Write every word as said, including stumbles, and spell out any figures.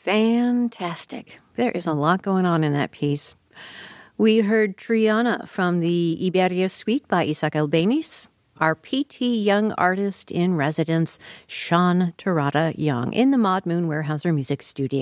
Fantastic. There is a lot going on in that piece. We heard Triana from the Iberia Suite by Isaac Albeniz. Our P T Young artist in residence, Sean Terada Young, in the Maud Moon Weyerhaeuser Music Studio.